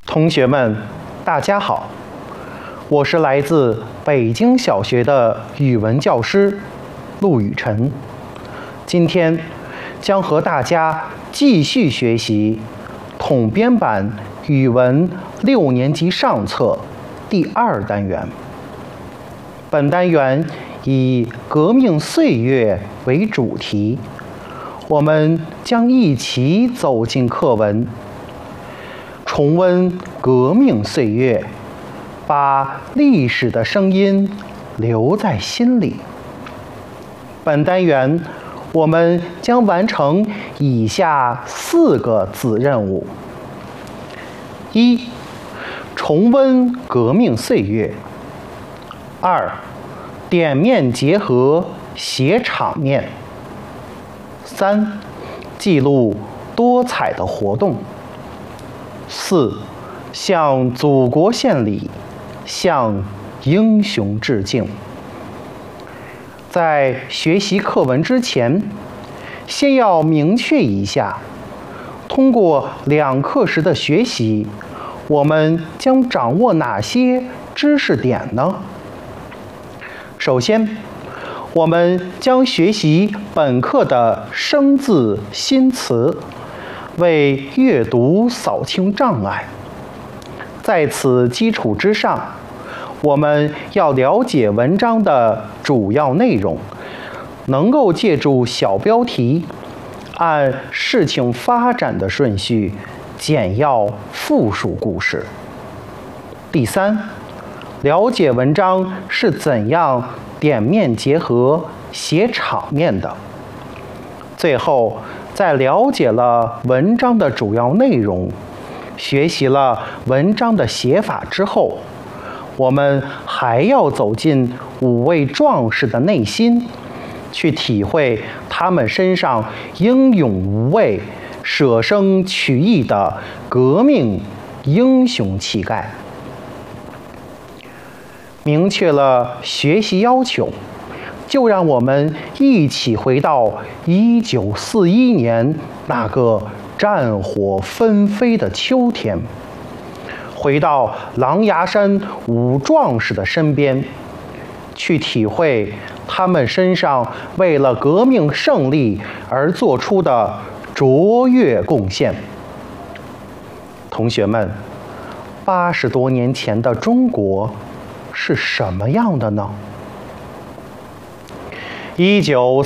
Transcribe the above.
同学们，大家好，我是来自北京小学的语文教师陆雨辰，今天将和大家继续学习统编版语文6年级上册第2单元。本单元以革命岁月为主题，我们将一起走进课文，重温革命岁月，把历史的声音留在心里。本单元我们将完成以下4个子任务：1、重温革命岁月； 2、点面结合写场面； 3、记录多彩的活动； 4、向祖国献礼，向英雄致敬。在学习课文之前，先要明确一下，通过2课时的学习，我们将掌握哪些知识点呢？首先，我们将学习本课的生字新词，为阅读扫清障碍。在此基础之上，我们要了解文章的主要内容，能够借助小标题，按事情发展的顺序简要复述故事。第3，了解文章是怎样点面结合写场面的。最后，在了解了文章的主要内容，学习了文章的写法之后，我们还要走进5位壮士的内心，去体会他们身上英勇无畏、舍生取义的革命英雄气概。明确了学习要求，就让我们一起回到1941年那个战火纷飞的秋天，回到狼牙山5壮士的身边，去体会他们身上为了革命胜利而做出的卓越贡献。同学们，80多年前的中国是什么样的呢？